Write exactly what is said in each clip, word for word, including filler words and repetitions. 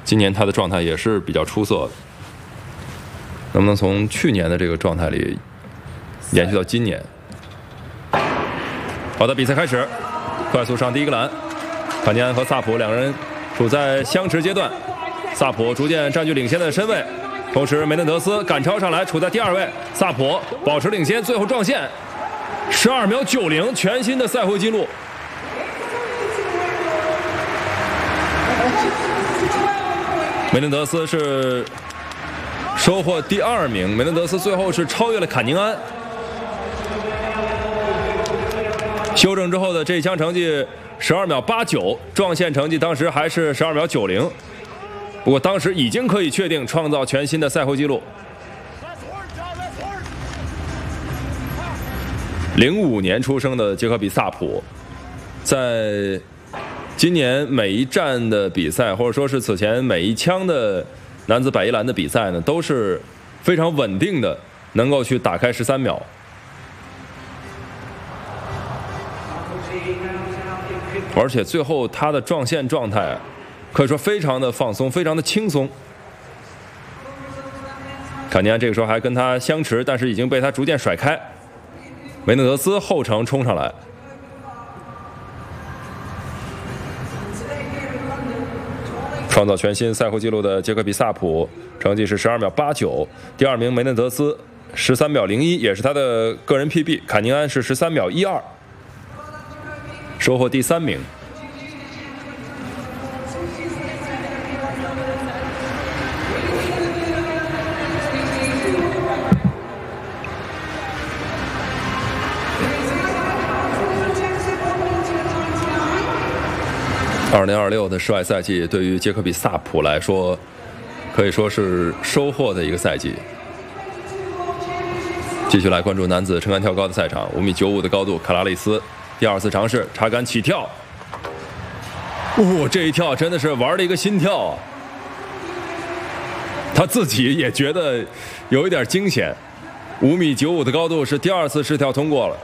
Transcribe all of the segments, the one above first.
今年他的状态也是比较出色的，能不能从去年的这个状态里延续到今年？好的，比赛开始，快速上第一个篮，坎尼安和萨普两人处在相持阶段，萨普逐渐占据领先的身位，同时梅嫩德斯赶超上来，处在第二位，萨普保持领先，最后撞线，十二秒九零，全新的赛会纪录。梅嫩德斯是收获第二名，梅嫩德斯最后是超越了坎宁安。修正之后的这一枪成绩十二秒八九，撞线成绩当时还是十二秒九零，不过当时已经可以确定创造全新的赛会纪录。零五年出生的杰科比·萨普，在今年每一站的比赛，或者说是此前每一枪的男子百一栏的比赛呢，都是非常稳定的，能够去打开十三秒。而且最后他的撞线状态可以说非常的放松，非常的轻松。坎尼安这个时候还跟他相持，但是已经被他逐渐甩开。梅嫩德斯后程冲上来。创造全新赛会纪录的杰科比·萨普成绩是十二秒八九，第二名梅嫩德斯十三秒零一，也是他的个人 P B。坎宁安是十三秒一二，收获第三名。二零二六的室外赛季对于杰科比·萨普来说，可以说是收获的一个赛季。继续来关注男子撑杆跳高的赛场，五米九五的高度，卡拉利斯第二次尝试插杆起跳，哦，这一跳真的是玩了一个心跳啊！他自己也觉得有一点惊险。五米九五的高度是第二次试跳通过了。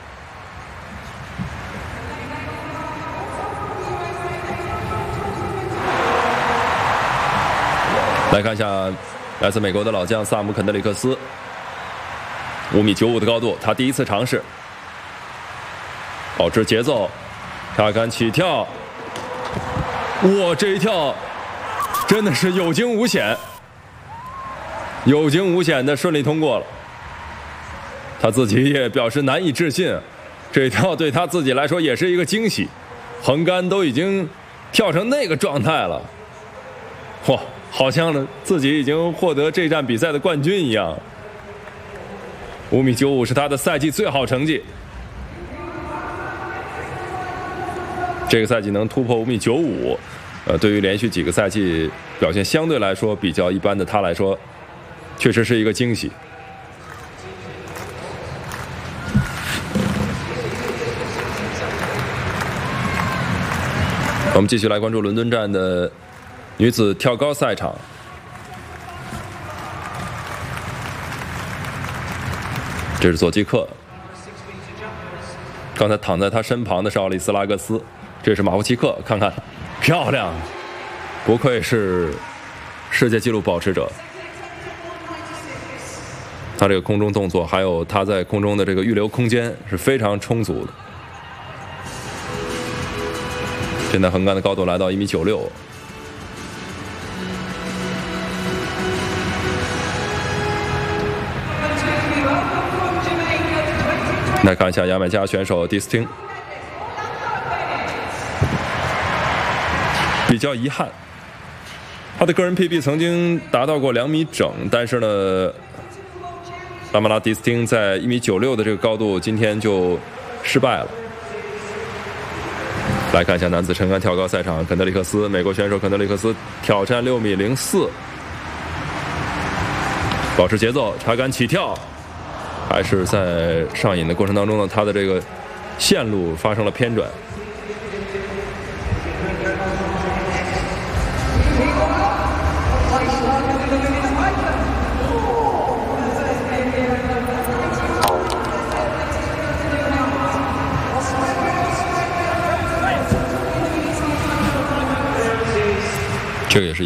来看一下来自美国的老将萨姆肯德里克斯，五米九五的高度，他第一次尝试，保持节奏，插杆起跳，哇，这一跳真的是有惊无险，有惊无险的顺利通过了。他自己也表示难以置信，这一跳对他自己来说也是一个惊喜，横杆都已经跳成那个状态了，哇！好像呢，自己已经获得这站比赛的冠军一样。五米九五是他的赛季最好成绩。这个赛季能突破五米九五，呃，对于连续几个赛季表现相对来说比较一般的他来说，确实是一个惊喜。我们继续来关注伦敦站的女子跳高赛场，这是佐基克，刚才躺在他身旁的是奥利斯拉格斯，这是马夫奇克，看看漂亮，不愧是世界纪录保持者。他这个空中动作，还有他在空中的这个预留空间是非常充足的。现在横杆的高度来到一米九六。来看一下牙买加选手迪斯汀，比较遗憾，他的个人 P B 曾经达到过两米整，但是呢，拉马拉迪斯汀在一米九六的这个高度，今天就失败了。来看一下男子撑杆跳高赛场，肯德里克斯，美国选手肯德里克斯挑战六米零四，保持节奏，插杆起跳。还是在上引的过程当中呢，他的这个线路发生了偏转。这个也是。